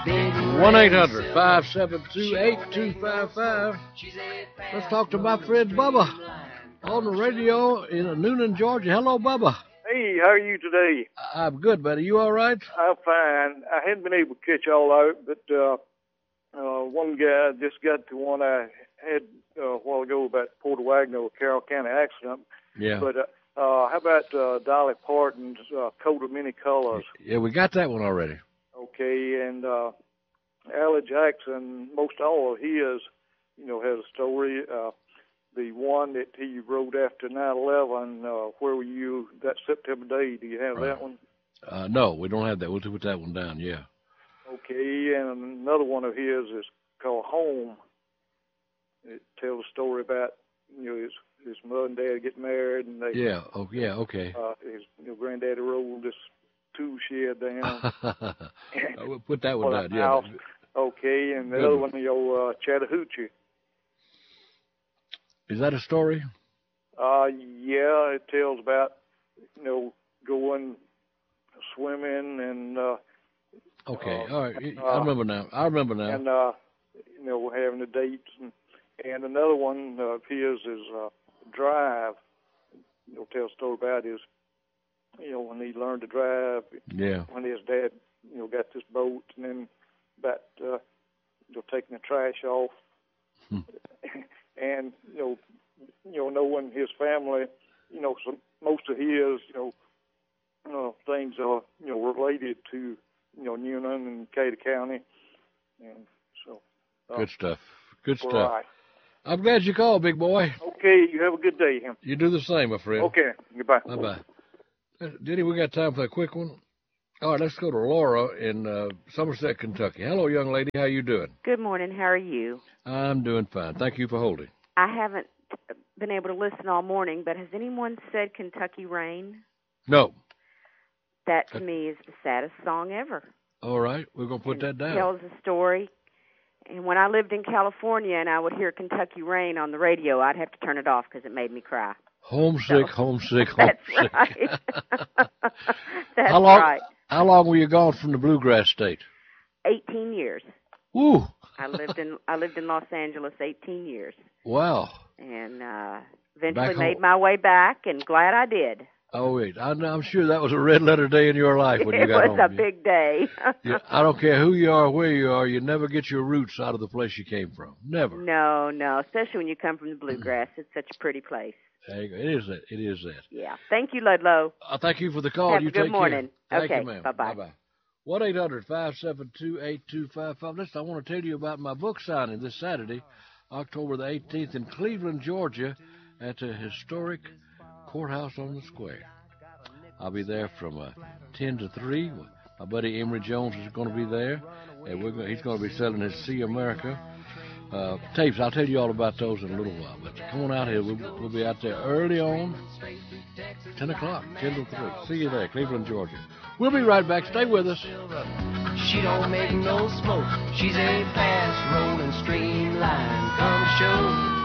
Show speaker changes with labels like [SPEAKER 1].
[SPEAKER 1] 1-800-572-8255. Let's talk to my friend Bubba on the radio in Noonan, Georgia. Hello, Bubba.
[SPEAKER 2] Hey, how are you today?
[SPEAKER 1] I'm good, buddy. You all right?
[SPEAKER 2] I'm fine. I hadn't been able to catch all out, but one guy just got to one I had a while ago about Porter Wagner, Carroll County accident.
[SPEAKER 1] Yeah.
[SPEAKER 2] But how about Dolly Parton's Coat of Many Colors?
[SPEAKER 1] Yeah, we got that one already.
[SPEAKER 2] Okay, and Allie Jackson, most all of his, has a story. The one that he wrote after 9/11, where were you that September day? Do you have that one?
[SPEAKER 1] No, we don't have that. We'll put that one down, yeah.
[SPEAKER 2] Okay, and another one of his is called Home. It tells a story about, his mother and dad get married, and they...
[SPEAKER 1] Yeah, oh, yeah, okay.
[SPEAKER 2] His granddaddy rolled this tool shed down.
[SPEAKER 1] We'll put that one down, yeah.
[SPEAKER 2] House. Okay, and the other one, Chattahoochee.
[SPEAKER 1] Is that a story?
[SPEAKER 2] Yeah, it tells about, going swimming and...
[SPEAKER 1] okay, all right. I remember now.
[SPEAKER 2] And, having the dates. And another one of his is Drive. He'll tell a story about his, when he learned to drive.
[SPEAKER 1] Yeah.
[SPEAKER 2] When his dad, got this boat, and then about, taking the trash off. And, knowing his family, most of his, things are, related to, Newnan and Cater County. And so.
[SPEAKER 1] Good stuff. Good stuff.
[SPEAKER 2] Right.
[SPEAKER 1] I'm glad you called, big boy.
[SPEAKER 2] Okay, you have a good day, him.
[SPEAKER 1] You do the same, my friend.
[SPEAKER 2] Okay, goodbye.
[SPEAKER 1] Bye-bye. Diddy, we got time for a quick one? All right, let's go to Laura in Somerset, Kentucky. Hello, young lady. How you doing?
[SPEAKER 3] Good morning. How are you?
[SPEAKER 1] I'm doing fine. Thank you for holding.
[SPEAKER 3] I haven't been able to listen all morning, but has anyone said Kentucky Rain?
[SPEAKER 1] No.
[SPEAKER 3] That, to me, is the saddest song ever.
[SPEAKER 1] All right, we're going to put that down.
[SPEAKER 3] It tells a story. And when I lived in California and I would hear Kentucky Rain on the radio, I'd have to turn it off because it made me cry.
[SPEAKER 1] Homesick, homesick, homesick.
[SPEAKER 3] That's right. That's right.
[SPEAKER 1] How long were you gone from the bluegrass state?
[SPEAKER 3] 18 years.
[SPEAKER 1] Woo!
[SPEAKER 3] I lived in Los Angeles 18 years.
[SPEAKER 1] Wow.
[SPEAKER 3] And eventually made my way back, and glad I did.
[SPEAKER 1] Oh, wait. I'm sure that was a red letter day in your life when you got home.
[SPEAKER 3] It was a big day.
[SPEAKER 1] I don't care who you are or where you are, you never get your roots out of the place you came from. Never.
[SPEAKER 3] No. Especially when you come from the bluegrass. It's such a pretty place.
[SPEAKER 1] There you go. It is that.
[SPEAKER 3] Yeah. Thank you, Ludlow.
[SPEAKER 1] Thank you for the call.
[SPEAKER 3] Have
[SPEAKER 1] you
[SPEAKER 3] a good
[SPEAKER 1] take
[SPEAKER 3] morning.
[SPEAKER 1] Care.
[SPEAKER 3] Okay.
[SPEAKER 1] Thank you, ma'am.
[SPEAKER 3] Bye-bye.
[SPEAKER 1] Bye-bye. 1-800-572-8255. Listen, I want to tell you about my book signing this Saturday, October the 18th in Cleveland, Georgia, at the historic courthouse on the square. I'll be there from 10 to 3. My buddy Emory Jones is going to be there, and he's going to be selling his See America tapes. I'll tell you all about those in a little while. But come on out here. We'll be out there early on, 10 o'clock, 10 to 3. See you there, Cleveland, Georgia. We'll be right back. Stay with us.
[SPEAKER 4] She don't make no smoke. She's a fast rolling streamline. Come show